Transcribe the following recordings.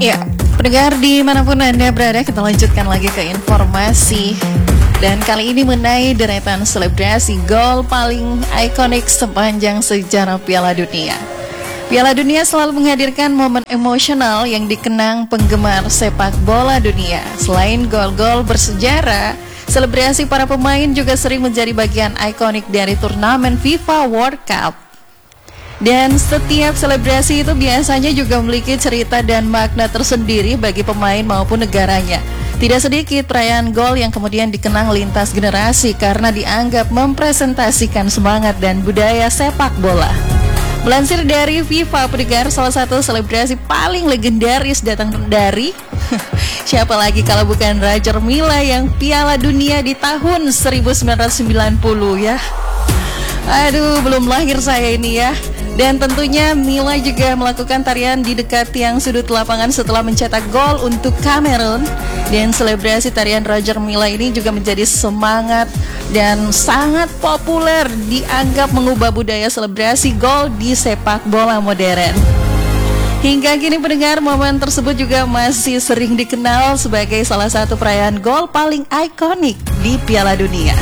Ya, pendengar dimanapun Anda berada, kita lanjutkan lagi ke informasi. Dan kali ini mengenai deretan selebrasi gol paling ikonik sepanjang sejarah Piala Dunia. Piala Dunia selalu menghadirkan momen emosional yang dikenang penggemar sepak bola dunia. Selain gol-gol bersejarah, selebrasi para pemain juga sering menjadi bagian ikonik dari turnamen FIFA World Cup. Dan setiap selebrasi itu biasanya juga memiliki cerita dan makna tersendiri bagi pemain maupun negaranya. Tidak sedikit perayaan gol yang kemudian dikenang lintas generasi karena dianggap mempresentasikan semangat dan budaya sepak bola. Melansir dari FIFA, pendengar, salah satu selebrasi paling legendaris datang dari siapa lagi kalau bukan Roger Milla yang Piala Dunia di tahun 1990 ya. Aduh, belum lahir saya ini ya. Dan tentunya Milla juga melakukan tarian di dekat tiang sudut lapangan setelah mencetak gol untuk Kamerun. Dan selebrasi tarian Roger Milla ini juga menjadi semangat dan sangat populer, dianggap mengubah budaya selebrasi gol di sepak bola modern. Hingga kini pendengar, momen tersebut juga masih sering dikenal sebagai salah satu perayaan gol paling ikonik di Piala Dunia.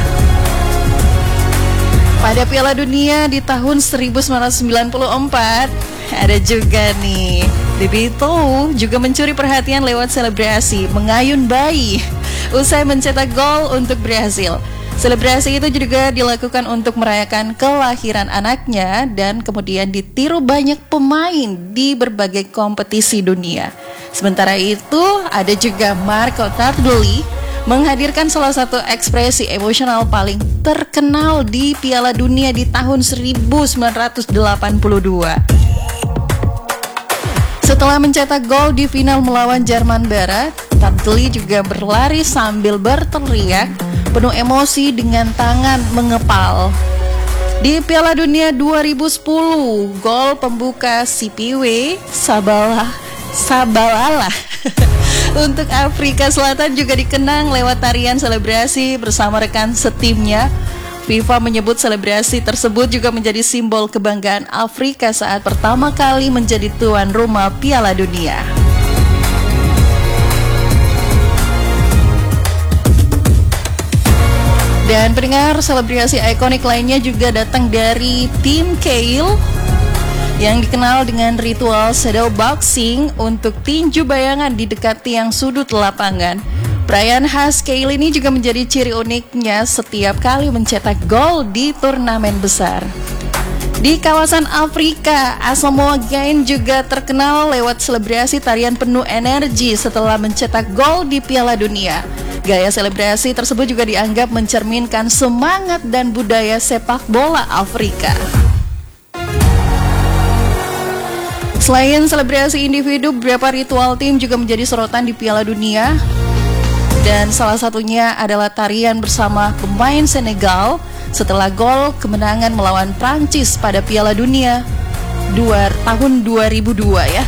Pada Piala Dunia di tahun 1994, ada juga nih The Beatles juga mencuri perhatian lewat selebrasi mengayun bayi usai mencetak gol untuk Brasil. Selebrasi itu juga dilakukan untuk merayakan kelahiran anaknya dan kemudian ditiru banyak pemain di berbagai kompetisi dunia. Sementara itu, ada juga Marco Tardelli menghadirkan salah satu ekspresi emosional paling terkenal di Piala Dunia di tahun 1982. Setelah mencetak gol di final melawan Jerman Barat, Tardelli juga berlari sambil berteriak penuh emosi dengan tangan mengepal. Di Piala Dunia 2010, gol pembuka CPW Sabalala untuk Afrika Selatan juga dikenang lewat tarian selebrasi bersama rekan setimnya. FIFA menyebut selebrasi tersebut juga menjadi simbol kebanggaan Afrika saat pertama kali menjadi tuan rumah Piala Dunia. Dan pendengar, selebrasi ikonik lainnya juga datang dari tim Cahill yang dikenal dengan ritual shadow boxing untuk tinju bayangan di dekat tiang sudut lapangan. Perayaan khas Cahill ini juga menjadi ciri uniknya setiap kali mencetak gol di turnamen besar. Di kawasan Afrika, Asamoah Gyan juga terkenal lewat selebrasi tarian penuh energi setelah mencetak gol di Piala Dunia. Gaya selebrasi tersebut juga dianggap mencerminkan semangat dan budaya sepak bola Afrika. Selain selebrasi individu, beberapa ritual tim juga menjadi sorotan di Piala Dunia. Dan salah satunya adalah tarian bersama pemain Senegal setelah gol kemenangan melawan Prancis pada Piala Dunia tahun 2002 ya.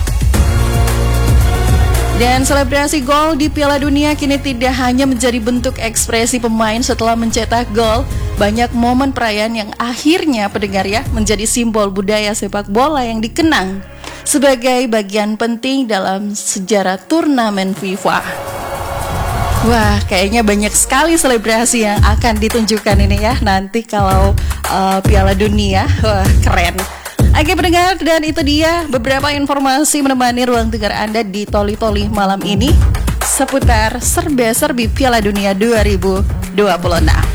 Dan selebrasi gol di Piala Dunia kini tidak hanya menjadi bentuk ekspresi pemain setelah mencetak gol. Banyak momen perayaan yang akhirnya pendengar ya menjadi simbol budaya sepak bola yang dikenang sebagai bagian penting dalam sejarah turnamen FIFA. Wah, kayaknya banyak sekali selebrasi yang akan ditunjukkan ini ya nanti kalau Piala Dunia. Wah, keren. Oke pendengar, dan itu dia beberapa informasi menemani ruang dengar Anda di Toli-Toli malam ini seputar serba-serbi Piala Dunia 2026.